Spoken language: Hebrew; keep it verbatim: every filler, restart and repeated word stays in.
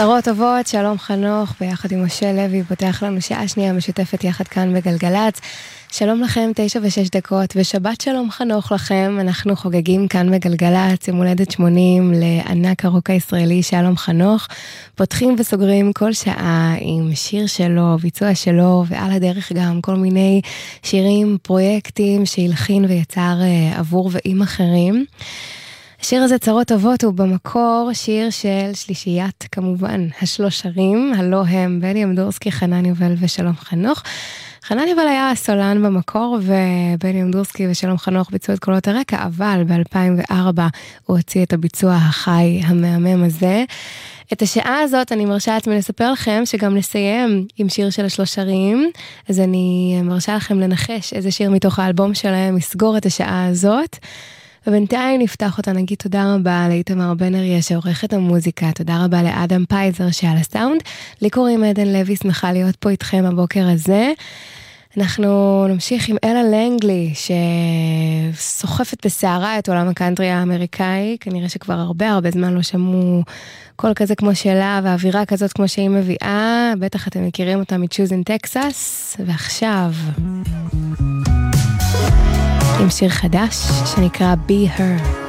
צרות טובות, שלום חנוך, ביחד עם משה לוי, פותח לנו שעה שנייה משותפת יחד כאן בגלגלץ. שלום לכם, תשע ושש דקות, ושבת שלום חנוך לכם. אנחנו חוגגים כאן בגלגלץ, עם הולדת שמונים לענק הרוק הישראלי, שלום חנוך. פותחים וסוגרים כל שעה עם שיר שלו, ביצוע שלו, ועל הדרך גם כל מיני שירים, פרויקטים שהלחין ויצר עבור ועם אחרים. השיר הזה, צרות טובות, הוא במקור שיר של שלישיית, כמובן, השלוש שרים, הלא הם בני אמדורסקי, חנן יובל ושלום חנוך. חנן יובל היה הסולן במקור, ובני אמדורסקי ושלום חנוך ביצעו את קולות הרקע, אבל ב-אלפיים וארבע הוא הוציא את הביצוע החי המהמם הזה. את השעה הזאת אני מרשה לעצמי לספר לכם שגם נסיים עם שיר של השלוש שרים, אז אני מרשה לכם לנחש איזה שיר מתוך האלבום שלהם יסגור את השעה הזאת. ובינתיים נפתח אותה, נגיד תודה רבה לאיתמר בן אריה שעורך את המוזיקה, תודה רבה לאדם פייזר שעל הסאונד, לי קוראים עדן לוי, שמחה להיות פה איתכם הבוקר הזה. אנחנו נמשיך עם אלה לנגלי שסוחפת בסערה את עולם הקאנטרי האמריקאי, כנראה שכבר הרבה הרבה זמן לא שמעו קול כזה כמו שלה ואווירה כזאת כמו שהיא מביאה, בטח אתם מכירים אותה מצ'וזין טקסס, ועכשיו עם שיר חדש שנקרא Be Her.